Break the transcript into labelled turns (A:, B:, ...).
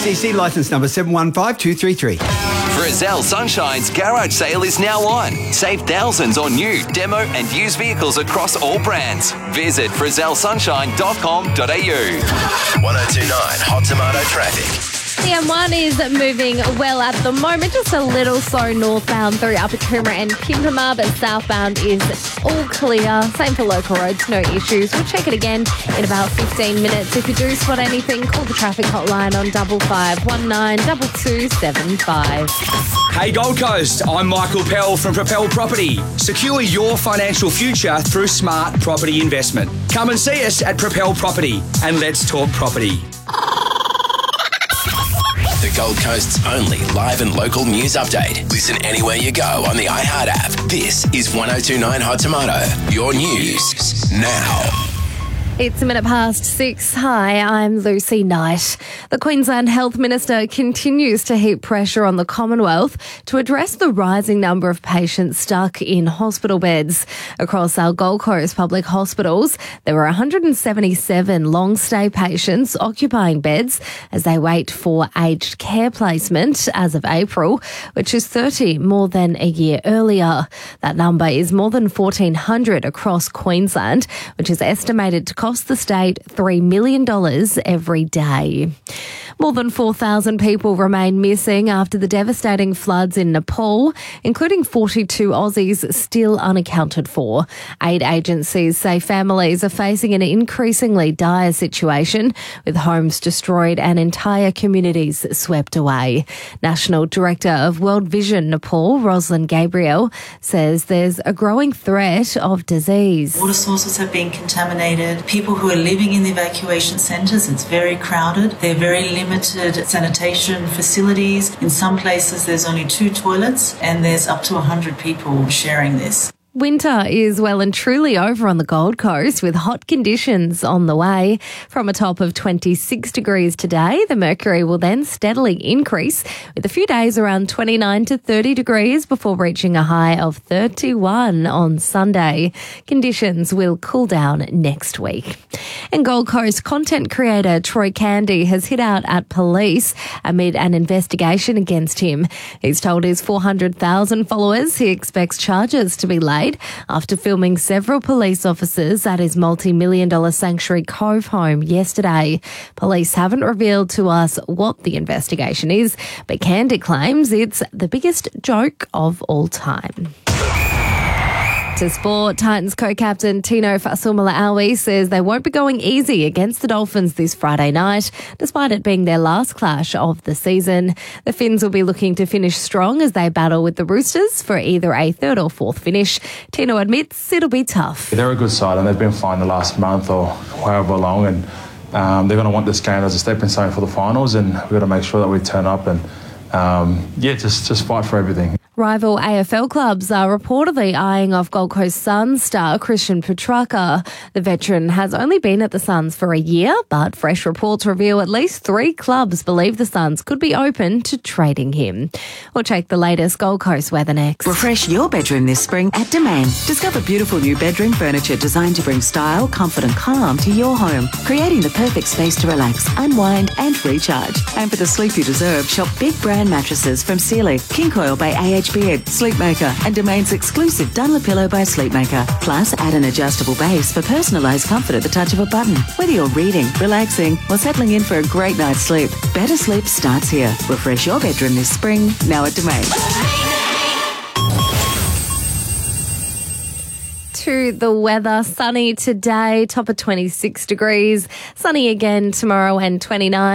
A: ACC licence number 715233.
B: Frizzell Sunshine's garage sale is now on. Save thousands on new, demo and used vehicles across all brands. Visit frizzellsunshine.com.au.
C: 1029 Hot Tomato traffic.
D: The M1 is moving well at the moment, just a little slow northbound through Upper Coomera and Pimpama, but southbound is all clear. Same for local roads, no issues. We'll check it again in about 15 minutes. If you do spot anything, call the traffic hotline on 5519 2275.
E: Hey Gold Coast, I'm Michael Pell from Propel Property. Secure your financial future through smart property investment. Come and see us at Propel Property and let's talk property.
C: The Gold Coast's only live and local news update. Listen anywhere you go on the iHeart app. This is 1029 Hot Tomato. Your news now.
D: It's 6:01. Hi, I'm Lucy Knight. The Queensland Health Minister continues to heap pressure on the Commonwealth to address the rising number of patients stuck in hospital beds. Across our Gold Coast public hospitals, there were 177 long-stay patients occupying beds as they wait for aged care placement as of April, which is 30 more than a year earlier. That number is more than 1,400 across Queensland, which is estimated to cost the state $3 million every day. More than 4,000 people remain missing after the devastating floods in Nepal, including 42 Aussies still unaccounted for. Aid agencies say families are facing an increasingly dire situation, with homes destroyed and entire communities swept away. National Director of World Vision Nepal, Rosalind Gabriel, says there's a growing threat of disease.
F: Water sources have been contaminated. People who are living in the evacuation centres, it's very crowded. They're very limited sanitation facilities. In some places there's only 2 toilets and there's up to 100 people sharing this.
D: Winter is well and truly over on the Gold Coast, with hot conditions on the way. From a top of 26 degrees today, the mercury will then steadily increase, with a few days around 29 to 30 degrees before reaching a high of 31 on Sunday. Conditions will cool down next week. And Gold Coast content creator Troy Candy has hit out at police amid an investigation against him. He's told his 400,000 followers he expects charges to be laid after filming several police officers at his multi-million-dollar Sanctuary Cove home yesterday. Police haven't revealed to us what the investigation is, but Candy claims it's the biggest joke of all time. To sport, Titans co-captain Tino Fa'asuamaleaui says they won't be going easy against the Dolphins this Friday night, despite it being their last clash of the season. The Finns will be looking to finish strong as they battle with the Roosters for either a 3rd or 4th finish. Tino admits it'll be tough.
G: They're a good side and they've been fine the last month or however long, and they're going to want this game as a stepping stone for the finals, and we've got to make sure that we turn up and just fight for everything.
D: Rival AFL clubs are reportedly eyeing off Gold Coast Suns star Christian Petrarca. The veteran has only been at the Suns for a year, but fresh reports reveal at least 3 clubs believe the Suns could be open to trading him. We'll check the latest Gold Coast weather next.
H: Refresh your bedroom this spring at Domain. Discover beautiful new bedroom furniture designed to bring style, comfort and calm to your home, creating the perfect space to relax, unwind and recharge. And for the sleep you deserve, shop big brand mattresses from Sealy, King Coil by AHBed, Sleepmaker and Domain's exclusive Dunlopillow by Sleepmaker. Plus, add an adjustable base for personalised comfort at the touch of a button. Whether you're reading, relaxing or settling in for a great night's sleep, better sleep starts here. Refresh your bedroom this spring, now at Domain.
D: To the weather, sunny today, top of 26 degrees, sunny again tomorrow and 29.